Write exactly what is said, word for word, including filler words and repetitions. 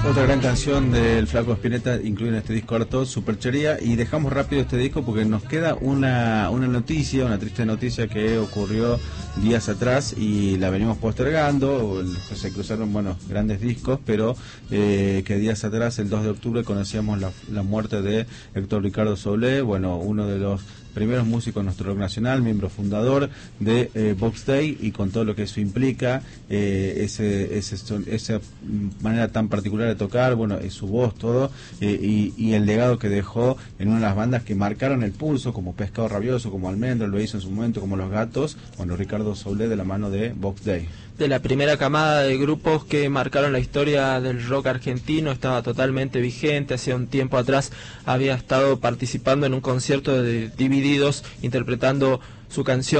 Otra gran canción del Flaco Spinetta incluye en este disco harto, Superchería, y dejamos rápido este disco porque nos queda una, una noticia, una triste noticia que ocurrió días atrás y la venimos postergando. Se cruzaron, bueno, grandes discos, pero eh, que días atrás, el dos de octubre, conocíamos la, la muerte de Héctor Ricardo Soule, bueno, uno de los primeros músicos de nuestro rock nacional, miembro fundador de eh, Box Day, y con todo lo que eso implica, eh, ese, ese, esa manera tan particular de tocar, bueno, es su voz, todo, eh, y, y el legado que dejó en una de las bandas que marcaron el pulso, como Pescado Rabioso, como Almendra, lo hizo en su momento, como Los Gatos, bueno, Ricardo Soule de la mano de Box Day. De la primera camada de grupos que marcaron la historia del rock argentino, estaba totalmente vigente. Hacía un tiempo atrás había estado participando en un concierto de Divididos, interpretando su canción